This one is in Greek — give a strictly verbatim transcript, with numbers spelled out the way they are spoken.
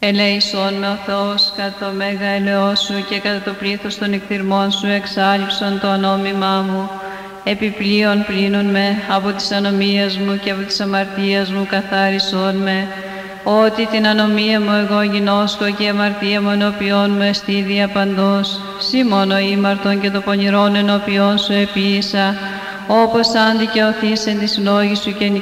Ελέησον με ο Θεός κατά το μέγα ελαιός σου και κατά το πλήθος των εκθυρμών σου εξάλληψον το ονόμημά μου. Επιπλέον πλύνουν με από της ανομίας μου και από της αμαρτίας μου καθάρισον με. Ότι την ανομία μου εγώ γινώσκω και η αμαρτία μου ενώπιόν μου εστί διαπαντός. Συ μόνο ήμαρτον και το πονηρόν ενώπιόν σου επίησα, όπως αν δικαιωθείς εν της λόγης σου και